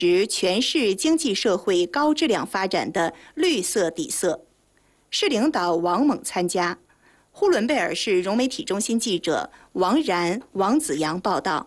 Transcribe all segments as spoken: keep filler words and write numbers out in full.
持全市经济社会高质量发展的绿色底色。市领导王猛参加。呼伦贝尔市融媒体中心记者王然、王子阳报道。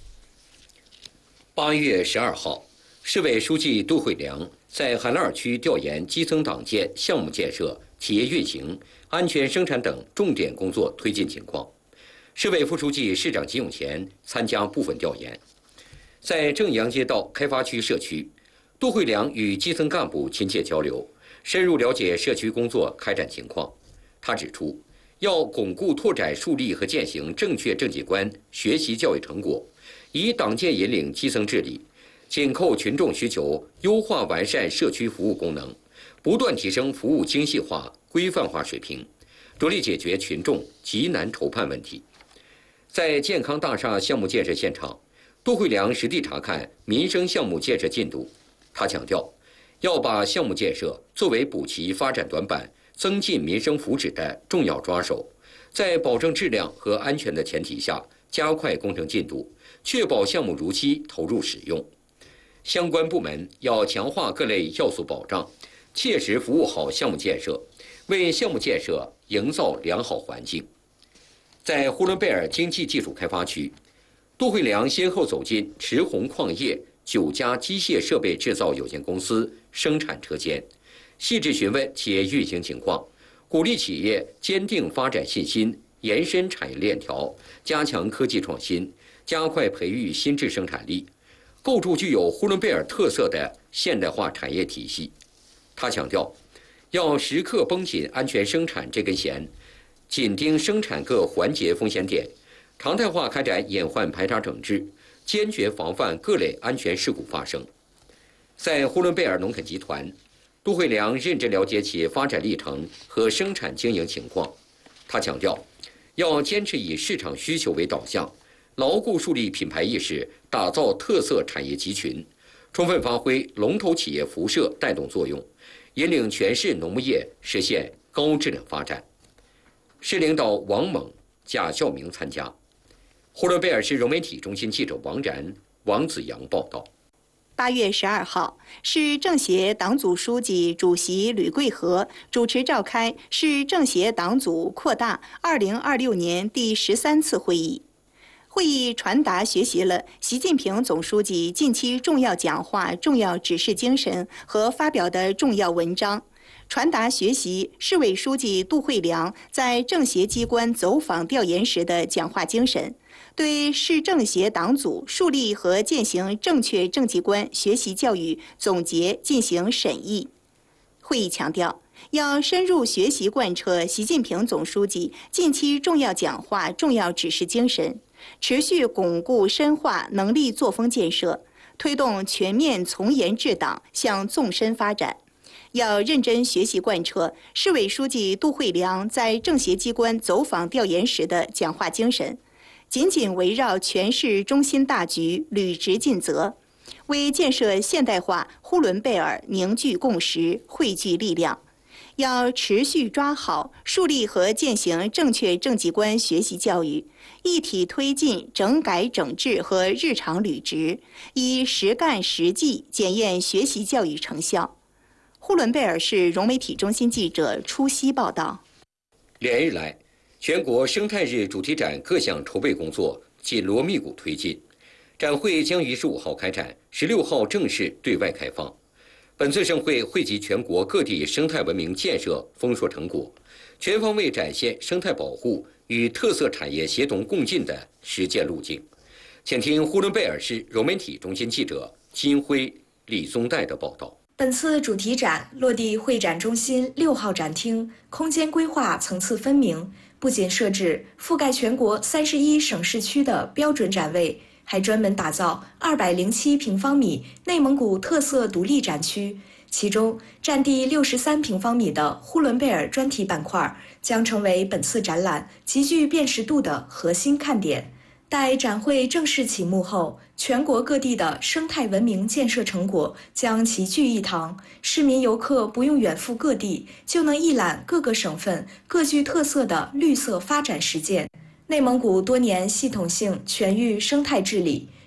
八月十二号，市委书记杜慧良在海拉尔区调研基层党建、项目建设、企业运行、安全生产等重点工作推进情况。市委副书记、市长吉永前参加部分调研。在正阳街道开发区社区，杜慧良与基层干部亲切交流，深入了解社区工作开展情况。他指出，要巩固拓展树立和践行正确政绩观学习教育成果，以党建引领基层治理，紧扣群众需求，优化完善社区服务功能，不断提升服务精细化、规范化水平，着力解决群众急难愁盼问题。在健康大厦项目建设现场，杜慧良实地查看民生项目建设进度。他强调，要把项目建设作为补齐发展短板、增进民生福祉的重要抓手，在保证质量和安全的前提下，加快工程进度，确保项目如期投入使用。相关部门要强化各类要素保障，切实服务好项目建设，为项目建设营造良好环境。在呼伦贝尔经济技术开发区，杜慧良先后走进驰宏矿业九家机械设备制造有限公司生产车间，细致询问企业运行情况，鼓励企业坚定发展信心，延伸产业链条，加强科技创新，加快培育新质生产力，构筑具有呼伦贝尔特色的现代化产业体系。他强调，要时刻绷紧安全生产这根弦，紧盯生产各环节风险点，常态化开展隐患排查整治，坚决防范各类安全事故发生。在呼伦贝尔农垦集团，杜慧良认真了解企业发展历程和生产经营情况。他强调，要坚持以市场需求为导向，牢固树立品牌意识，打造特色产业集群，充分发挥龙头企业辐射带动作用，引领全市农牧业实现高质量发展。市领导王猛、贾孝明参加。呼伦贝尔市融媒体中心记者王然、王子阳报道。 八月十二号，市政协党组书记、主席吕桂和主持召开市政协党组扩大二零二六年第十三次会议。会议传达学习了习近平总书记近期重要讲话、重要指示精神和发表的重要文章，传达学习市委书记杜慧良在政协机关走访调研时的讲话精神。对市政协党组树立和践行正确政绩观学习教育总结进行审议。会议强调，要深入学习贯彻习近平总书记近期重要讲话、重要指示精神，持续巩固深化能力作风建设，推动全面从严治党向纵深发展。要认真学习贯彻市委书记杜慧良在政协机关走访调研时的讲话精神，紧紧围绕全市中心大局，履职尽责，为建设现代化呼伦贝尔凝聚共识、汇聚力量。要持续抓好树立和践行正确政绩观学习教育，一体推进整改整治和日常履职，以实干实际检验学习教育成效。呼伦贝尔市融媒体中心记者初溪报道。 连日来，全国生态日主题展各项筹备工作紧锣密鼓推进，展会将于十五号开展，十六号正式对外开放。本次盛会汇集全国各地生态文明建设丰硕成果，全方位展现生态保护与特色产业协同共进的实践路径。请听呼伦贝尔市融媒体中心记者金辉、李宗岱的报道。 本次主题展落地会展中心六号展厅，空间规划层次分明，不仅设置覆盖全国三十一省市区的标准展位，还专门打造二百零七平方米内蒙古特色独立展区，其中占地六十三平方米的呼伦贝尔专题板块将成为本次展览极具辨识度的核心看点。待展会正式启幕后，全国各地的生态文明建设成果将齐聚一堂，市民游客不用远赴各地，就能一览各个省份各具特色的绿色发展实践。内蒙古多年系统性全域生态治理，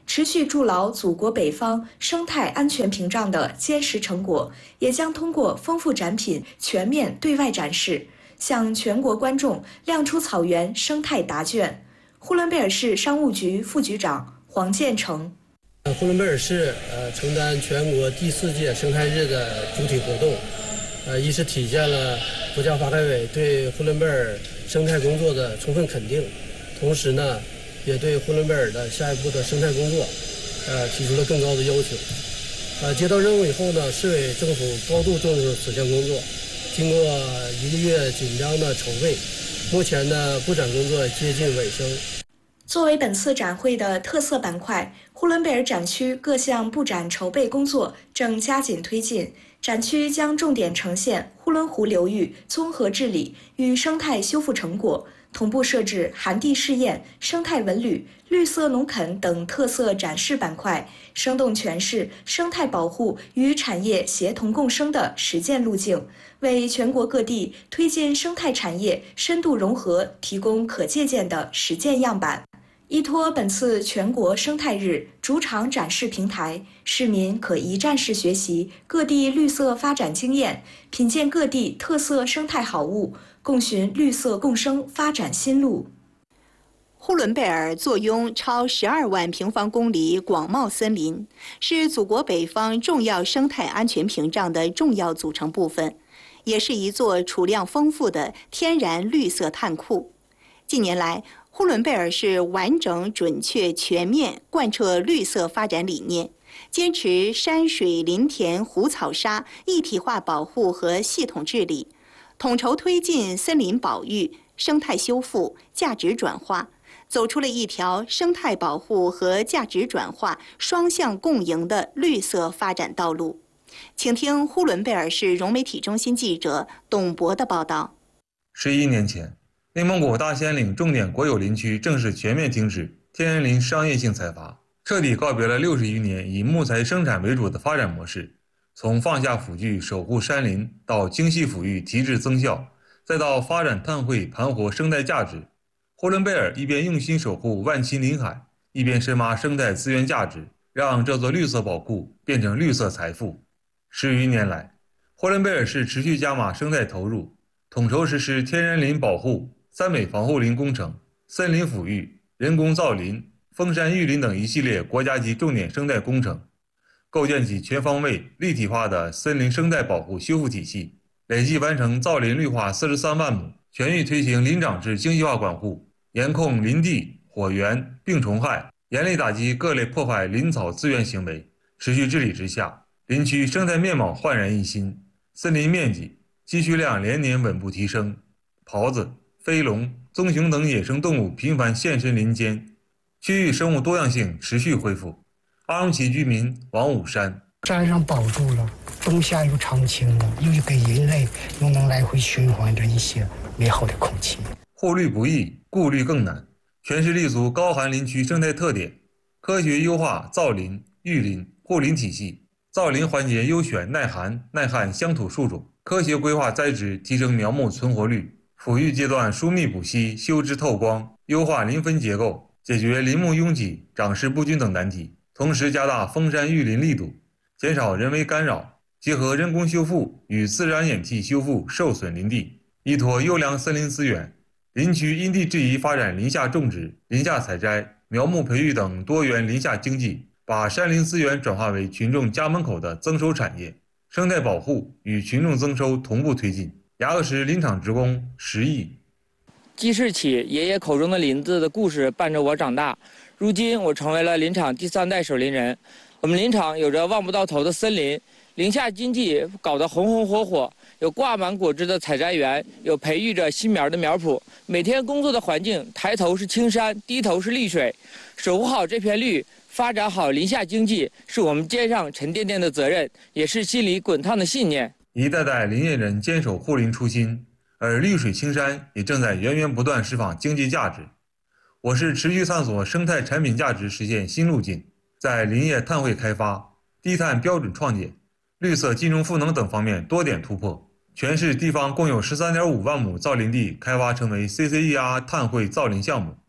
持续筑牢祖国北方生态安全屏障的坚实成果，也将通过丰富展品全面对外展示，向全国观众亮出草原生态答卷。呼伦贝尔市商务局副局长黄建成。 呼伦贝尔市呃承担全国第四届生态日的主体活动，呃，一是体现了国家发改委对呼伦贝尔生态工作的充分肯定，同时呢，也对呼伦贝尔的下一步的生态工作，呃，提出了更高的要求。呃，接到任务以后呢，市委政府高度重视此项工作，经过一个月紧张的筹备，目前呢，布展工作接近尾声。 作为本次展会的特色板块，呼伦贝尔展区各项布展筹备工作正加紧推进。展区将重点呈现呼伦湖流域综合治理与生态修复成果，同步设置寒地试验、生态文旅、绿色农垦等特色展示板块，生动诠释生态保护与产业协同共生的实践路径，为全国各地推进生态产业深度融合提供可借鉴的实践样板。依托本次全国生态日主场展示平台，市民可一站式学习各地绿色发展经验，品鉴各地特色生态好物，共寻绿色共生发展新路。 呼伦贝尔坐拥超十二万平方公里广袤森林，是祖国北方重要生态安全屏障的重要组成部分，也是一座储量丰富的天然绿色炭库。近年来，呼伦贝尔市完整、准确、全面贯彻绿色发展理念，坚持山水林田湖草沙一体化保护和系统治理，统筹推进森林保育、生态修复、价值转化，走出了一条生态保护和价值转化双向共赢的绿色发展道路。请听呼伦贝尔市融媒体中心记者董博的报道。 十一年前，内蒙古大兴岭重点国有林区正式全面停止天然林商业性采伐，彻底告别了六十余年以木材生产为主的发展模式。从放下斧锯守护山林，到精细抚育提质增效，再到发展碳汇盘活生态价值，呼伦贝尔一边用心守护万顷林海，一边深挖生态资源价值，让这座绿色宝库变成绿色财富。十余年来，呼伦贝尔市持续加码生态投入，统筹实施天然林保护、三美防护林工程、森林抚育、人工造林、封山育林等一系列国家级重点生态工程，构建起全方位立体化的森林生态保护修复体系，累计完成造林绿化四十三万亩，全域推行林长制精细化管护，严控林地、火源、病虫害，严厉打击各类破坏林草资源行为。持续治理之下，林区生态面貌焕然一新，森林面积、积蓄量连年稳步提升，狍子、飞龙、棕熊等野生动物频繁现身林间，区域生物多样性持续恢复。阿荣旗居民王武山： 山上保住了，冬夏又常青了，又给人类又能来回循环着一些美好的空气。 护绿不易，顾绿更难，全市立足高寒林区生态特点，科学优化造林、育林、护林体系。造林环节优选耐寒、耐旱乡土树种，科学规划栽植，提升苗木存活率。抚育阶段疏密补稀，修枝透光，优化林分结构，解决林木拥挤、长势不均等难题。同时加大封山育林力度，减少人为干扰，结合人工修复与自然掩替修复受损林地，依托优良森林资源，林区因地制宜发展林下种植、林下采摘、苗木培育等多元林下经济，把山林资源转化为群众家门口的增收产业。生态保护与群众增收同步推进。牙河石林场职工十亿。 记事起，爷爷口中的林子的故事伴着我长大。如今，我成为了林场第三代守林人。我们林场有着望不到头的森林，林下经济搞得红红火火，有挂满果汁的采摘园，有培育着新苗的苗圃。每天工作的环境，抬头是青山，低头是绿水。守护好这片绿，发展好林下经济，是我们肩上沉甸甸的责任，也是心里滚烫的信念。 一代代林业人坚守护林初心，而绿水青山也正在源源不断释放经济价值。我市持续探索生态产品价值实现新路径，在林业碳汇开发、低碳标准创建、绿色金融赋能等方面多点突破。全市地方共有 十三点五万亩造林地开发成为 C C E R 碳汇造林项目，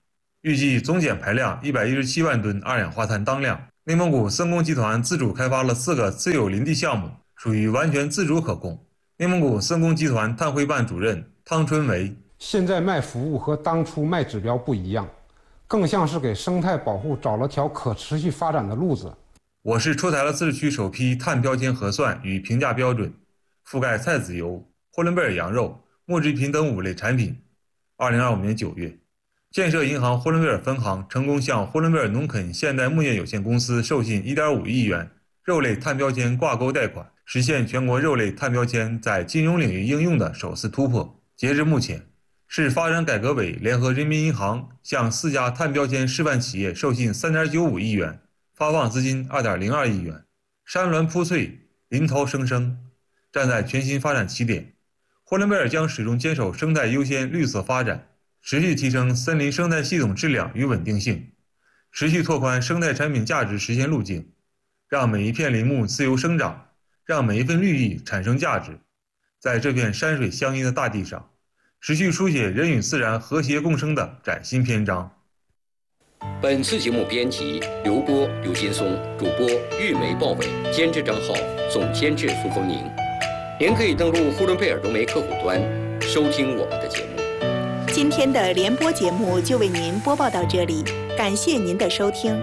预计总减排量一百一十七万吨二氧化碳当量。内蒙古森工集团自主开发了四个自有林地项目，属于完全自主可控。内蒙古森工集团碳汇办主任汤春维： 现在卖服务和当初卖指标不一样，更像是给生态保护找了条可持续发展的路子。 我市出台了自治区首批碳标签核算与评价标准，覆盖菜籽油、呼伦贝尔羊肉、木制品等五类产品。二零二五年九月，建设银行呼伦贝尔分行成功向呼伦贝尔农垦现代牧业有限公司授信一点五亿元肉类碳标签挂钩贷款，实现全国肉类碳标签在金融领域应用的首次突破。截至目前，市发展改革委联合人民银行向四家碳标签示范企业授信三点九五亿元，发放资金二点零二亿元。山峦铺翠，林涛生生，站在全新发展起点，呼伦贝尔将始终坚守生态优先、绿色发展，持续提升森林生态系统质量与稳定性，持续拓宽生态产品价值实现路径，让每一片林木自由生长，让每一份绿意产生价值。在这片山水相依的大地上，持续书写人与自然和谐共生的崭新篇章。 本次节目编辑刘波、刘金松，主播玉梅、鲍伟，监制张浩，总监制苏风宁。您可以登录呼伦贝尔融媒客户端收听我们的节目。 今天的联播节目就为您播报到这里，感谢您的收听。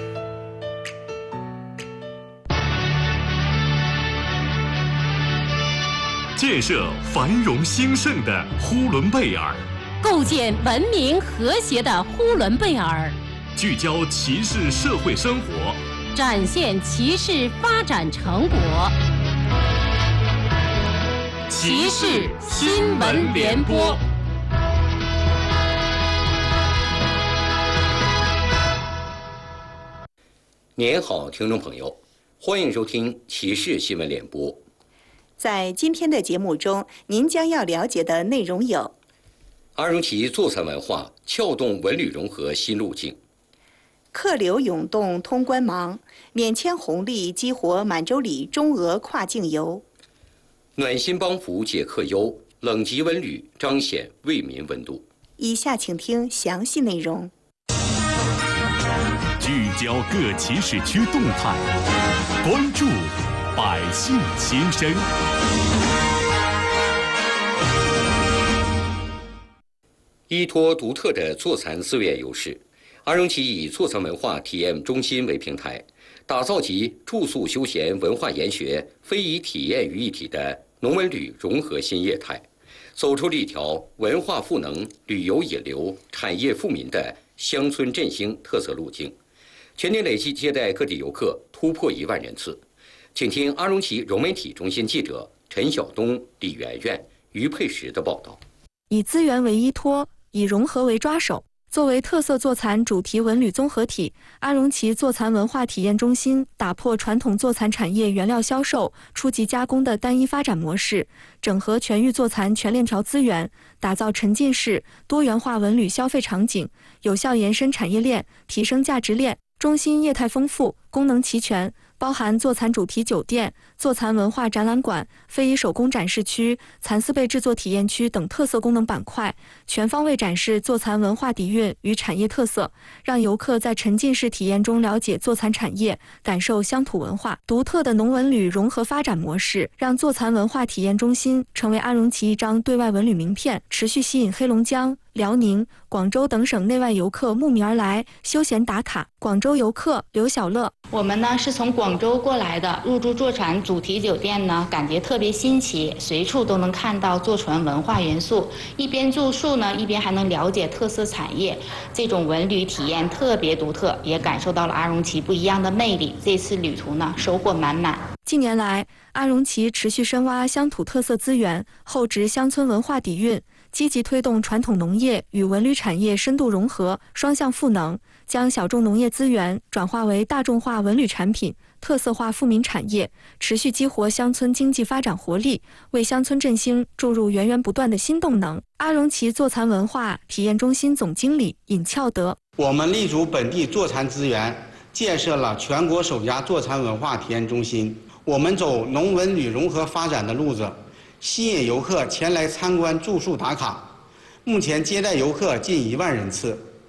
建设繁荣兴盛的呼伦贝尔， 构建文明和谐的呼伦贝尔， 聚焦骑士社会生活， 展现骑士发展成果。骑士新闻联播。 您好，听众朋友，欢迎收听骑士新闻联播。 在今天的节目中，您将要了解的内容有： 阿荣旗坐餐文化撬动文旅融合新路径； 客流涌动通关忙，免签红利激活满洲里中俄跨境游； 暖心帮扶解客忧，冷极文旅彰显为民温度。 以下请听详细内容。 聚焦各骑士区动态，关注百姓心声。 依托独特的座餐资源优势，阿荣旗以座餐文化体验中心为平台，打造集住宿休闲文化研学非遗体验于一体的农文旅融合新业态，走出了一条文化赋能、旅游引流、产业富民的乡村振兴特色路径，全年累计接待各地游客突破一万人次。请听阿荣旗融媒体中心记者陈晓东、李媛媛、于佩石的报道。 以资源为依托，以融合为抓手。作为特色座餐主题文旅综合体，阿荣旗座餐文化体验中心打破传统座餐产业原料销售、初级加工的单一发展模式，整合全域座餐全链条资源，打造沉浸式多元化文旅消费场景，有效延伸产业链，提升价值链。中心业态丰富，功能齐全，包含座餐主题酒店、座餐文化展览馆、非遗手工展示区、蚕丝被制作体验区等特色功能板块，全方位展示座餐文化底蕴与产业特色，让游客在沉浸式体验中了解座餐产业，感受乡土文化。独特的农文旅融合发展模式，让座餐文化体验中心成为阿荣旗一张对外文旅名片，持续吸引黑龙江、辽宁、广州等省内外游客慕名而来，休闲打卡。广州游客刘小乐： 我们呢是从广州过来的，入住坐船主题酒店呢，感觉特别新奇，随处都能看到坐船文化元素，一边住宿呢，一边还能了解特色产业，这种文旅体验特别独特，也感受到了阿荣旗不一样的魅力。这次旅途呢，收获满满。 近年来，阿荣旗持续深挖乡土特色资源，厚植乡村文化底蕴，积极推动传统农业与文旅产业深度融合、双向赋能，将小众农业资源转化为大众化文旅产品、特色化富民产业，持续激活乡村经济发展活力，为乡村振兴注入源源不断的新动能。阿荣旗座餐文化体验中心总经理尹翘德： 我们立足本地座餐资源，建设了全国首家座餐文化体验中心。我们走农文旅融合发展的路子，吸引游客前来参观住宿打卡。目前接待游客近一万人次。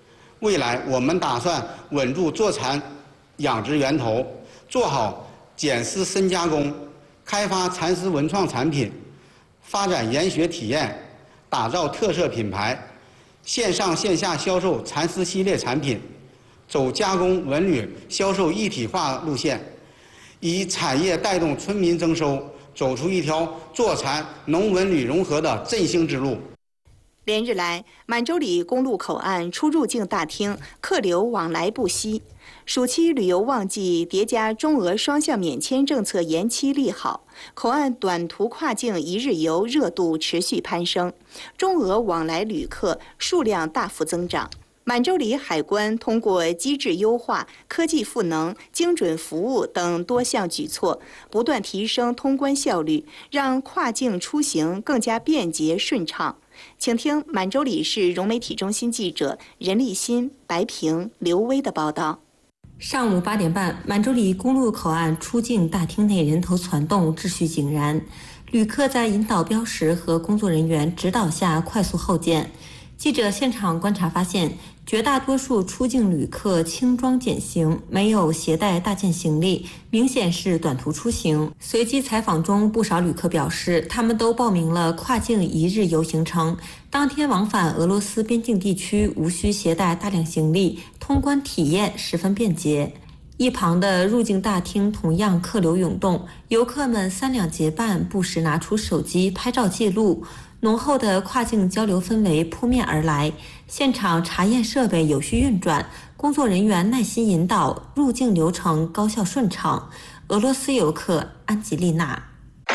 未来我们打算稳住坐蚕养殖源头，做好剪丝深加工，开发蚕丝文创产品，发展研学体验，打造特色品牌，线上线下销售蚕丝系列产品，走加工文旅销售一体化路线，以产业带动村民增收，走出一条坐蚕农文旅融合的振兴之路。 连日来，满洲里公路口岸出入境大厅客流往来不息。暑期旅游旺季叠加中俄双向免签政策延期利好，口岸短途跨境一日游热度持续攀升，中俄往来旅客数量大幅增长。满洲里海关通过机制优化、科技赋能、精准服务等多项举措，不断提升通关效率，让跨境出行更加便捷顺畅。请听满洲里市融媒体中心记者任立新、白平、刘威的报道。 上午八点半，满洲里公路口岸出境大厅内人头攒动，秩序井然。旅客在引导标识和工作人员指导下快速后检。记者现场观察发现，绝大多数出境旅客轻装简行，没有携带大件行李，明显是短途出行。随机采访中，不少旅客表示，他们都报名了跨境一日游行程，当天往返俄罗斯边境地区无需携带大量行李，通关体验十分便捷。一旁的入境大厅同样客流涌动，游客们三两结伴，不时拿出手机拍照记录。浓厚的跨境交流氛围扑面而来，现场查验设备有序运转，工作人员耐心引导，入境流程高效顺畅。俄罗斯游客安吉丽娜：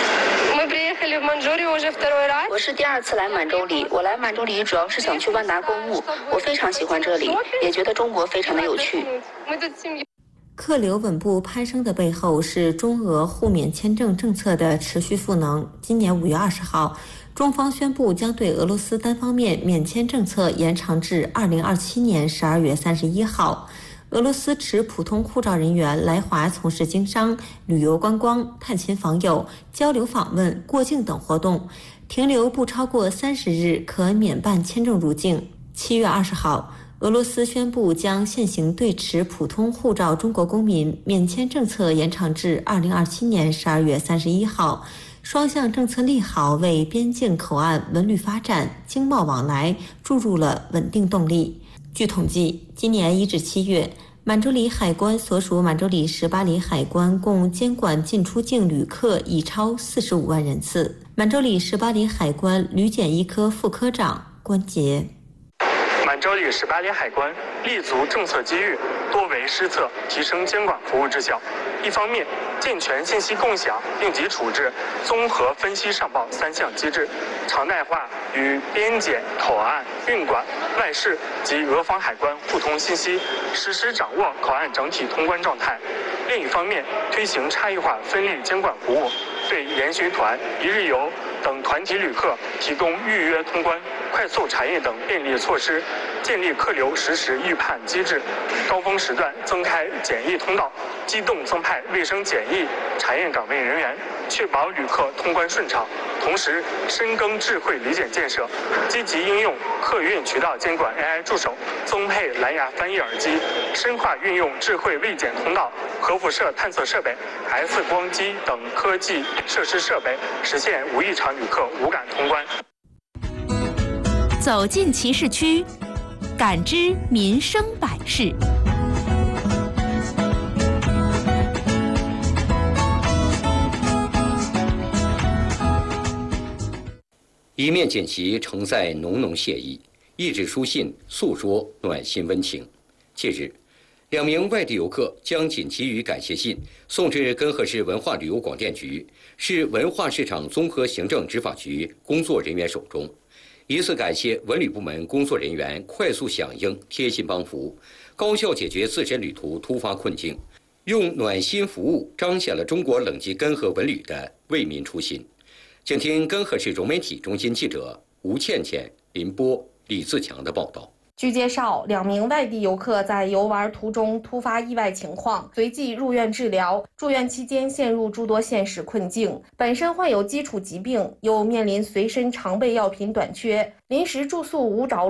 我是第二次来满洲里，我来满洲里主要是想去万达购物，我非常喜欢这里，也觉得中国非常的有趣。 客流稳步攀升的背后是中俄互免签证政策的持续赋能。今年五月二十号，中方宣布将对俄罗斯单方面免签政策延长至二零二七年十二月三十一号。俄罗斯持普通护照人员来华从事经商、旅游观光、探亲访友、交流访问、过境等活动，停留不超过三十日可免办签证入境。七月二十号，俄罗斯宣布将现行对持普通护照中国公民免签政策延长至二零二七年十二月三十一号。双向政策利好，为边境口岸文旅发展、经贸往来注入了稳定动力。据统计，今年一至七月，满洲里海关所属满洲里十八里海关共监管进出境旅客已超四十五万人次。满洲里十八里海关旅检一科副科长关杰： 满洲里十八里海关立足政策机遇，多为施策，提升监管服务质效。一方面，健全信息共享、应急处置、综合分析上报三项机制，常态化与边检、口岸、运管、外事及俄方海关互通信息，实时掌握口岸整体通关状态。另一方面，推行差异化分类监管服务，对研学团、一日游等团体旅客提供预约通关、快速查验等便利措施，建立客流实时预判机制，高峰时段增开检疫通道，机动增派卫生检疫查验岗位人员，确保旅客通关顺畅。同时，深耕智慧旅检建设，积极应用客运渠道监管 A I 助手，增配蓝牙翻译耳机，深化运用智慧未检通道、核辐射探测设备、X 光机等科技设施设备，实现无异常旅客无感通关。 走进其市区，感知民生百事。 一面锦旗承载浓浓谢意，一纸书信诉说暖心温情。近日，两名外地游客将锦旗与感谢信送至根河市文化旅游广电局市文化市场综合行政执法局工作人员手中，以此感谢文旅部门工作人员快速响应、贴心帮扶，高效解决自身旅途突发困境，用暖心服务彰显了中国冷极根河文旅的为民初心。请听根河市融媒体中心记者吴倩倩、林波、李自强的报道。 据介绍，两名外地游客在游玩途中突发意外情况，随即入院治疗。住院期间陷入诸多现实困境，本身患有基础疾病，又面临随身常备药品短缺，临时住宿无着落，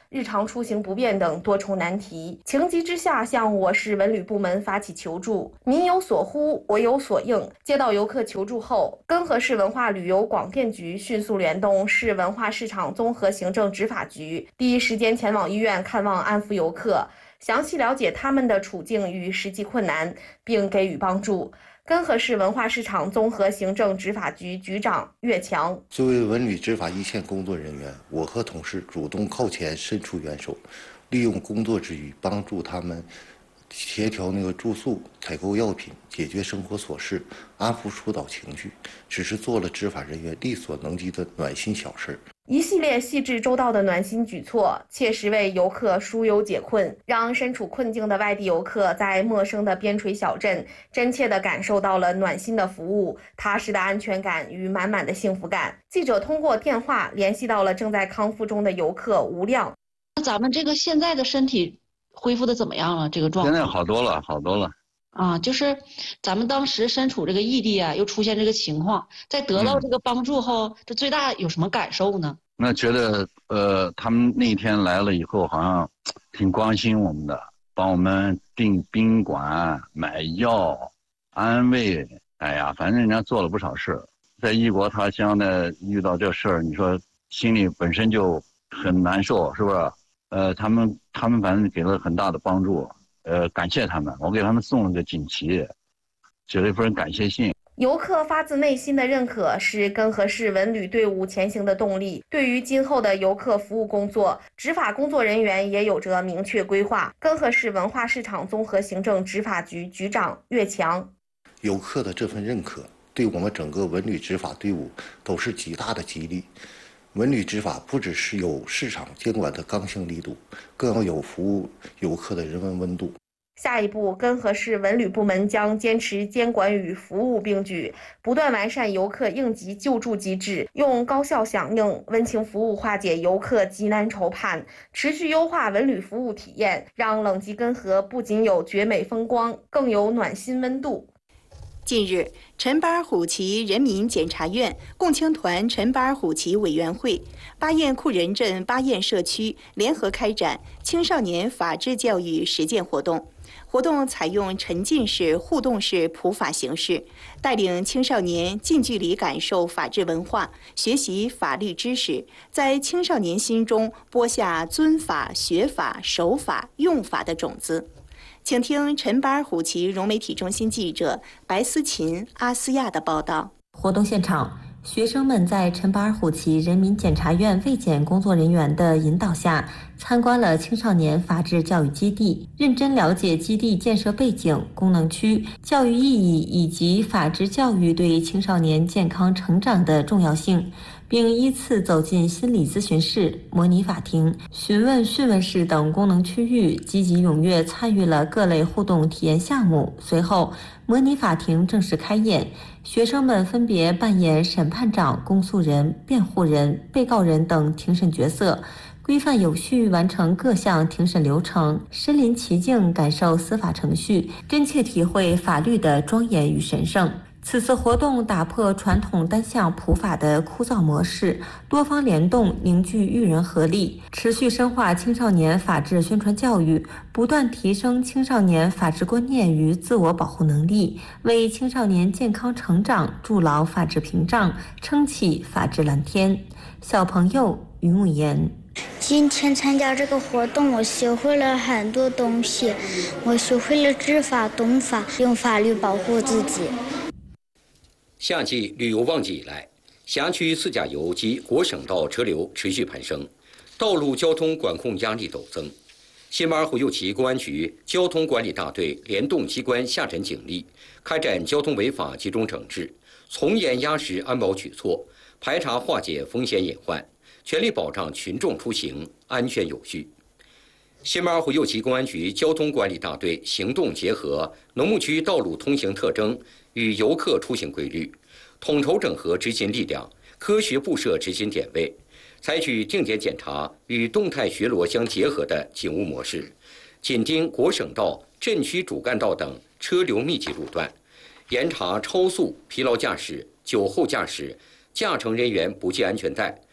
日常出行不便等多重难题。情急之下，向我市文旅部门发起求助。民有所呼，我有所应。接到游客求助后，根河市文化旅游广电局迅速联动市文化市场综合行政执法局，第一时间前往医院看望安抚游客，详细了解他们的处境与实际困难，并给予帮助。根河市文化市场综合行政执法局局长岳强： 作为文旅执法一线工作人员，我和同事主动靠前，伸出援手，利用工作之余帮助他们协调那个住宿、采购药品、解决生活琐事、安抚疏导情绪，只是做了执法人员力所能及的暖心小事。 一系列细致周到的暖心举措，切实为游客疏忧解困，让身处困境的外地游客在陌生的边陲小镇，真切地感受到了暖心的服务、踏实的安全感与满满的幸福感。记者通过电话联系到了正在康复中的游客吴亮。 咱们这个现在的身体恢复的怎么样了？这个状况现在好多了，好多了。 啊，就是咱们当时身处这个异地啊，又出现这个情况，在得到这个帮助后，嗯、这最大有什么感受呢？ 那觉得呃，他们那天来了以后，好像挺关心我们的，帮我们订宾馆、买药、安慰。哎呀，反正人家做了不少事。在异国他乡的遇到这事儿，你说心里本身就很难受，是不是？呃，他们他们反正给了很大的帮助。呃，感谢他们，我给他们送了个锦旗，写了一份感谢信。 游客发自内心的认可是根河市文旅队伍前行的动力。对于今后的游客服务工作，执法工作人员也有着明确规划。根河市文化市场综合行政执法局局长岳强： 游客的这份认可，对我们整个文旅执法队伍都是极大的激励。文旅执法不只是有市场监管的刚性力度，更要有服务游客的人文温度。 下一步，根河市文旅部门将坚持监管与服务并举，不断完善游客应急救助机制，用高效响应、温情服务化解游客急难愁盼，持续优化文旅服务体验，让冷极根河不仅有绝美风光，更有暖心温度。 近日，陈巴尔虎旗人民检察院、共青团陈巴尔虎旗委员会、巴彦库仁镇巴彦社区联合开展青少年法治教育实践活动。活动采用沉浸式、互动式普法形式，带领青少年近距离感受法治文化，学习法律知识，在青少年心中播下尊法、学法、守法、用法的种子。请听陈巴尔虎旗融媒体中心记者白思琴、阿斯亚的报道。 活动现场，学生们在陈巴尔虎旗人民检察院卫检工作人员的引导下，参观了青少年法治教育基地，认真了解基地建设背景、功能区、教育意义以及法治教育对青少年健康成长的重要性，并依次走进心理咨询室、模拟法庭、询问讯问室等功能区域，积极踊跃参与了各类互动体验项目。随后，模拟法庭正式开演，学生们分别扮演审判长、公诉人、辩护人、被告人等庭审角色，规范有序完成各项庭审流程，身临其境感受司法程序，真切体会法律的庄严与神圣。此次活动打破传统单向普法的枯燥模式，多方联动，凝聚育人合力，持续深化青少年法治宣传教育，不断提升青少年法治观念与自我保护能力，为青少年健康成长筑牢法治屏障，撑起法治蓝天。小朋友于慕言： 今天参加这个活动，我学会了很多东西，我学会了知法懂法，用法律保护自己。 夏季旅游旺季以来，辖区自驾游及国省道车流持续攀升，道路交通管控压力陡增。新马尔虎右旗公安局交通管理大队联动机关下沉警力，开展交通违法集中整治，从严压实安保举措，排查化解风险隐患，全力保障群众出行安全有序。新马尔虎右旗公安局交通管理大队行动结合农牧区道路通行特征与游客出行规律，统筹整合执勤力量，科学布设执勤点位，采取定点检查与动态巡逻相结合的警务模式，紧盯国省道、镇区主干道等车流密集路段，严查超速、疲劳驾驶、酒后驾驶、驾乘人员不系安全带、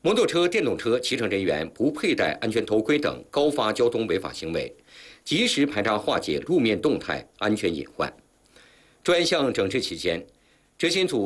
摩托车、电动车骑乘人员不佩戴安全头盔等高发交通违法行为，及时排查化解路面动态安全隐患。专项整治期间，执勤组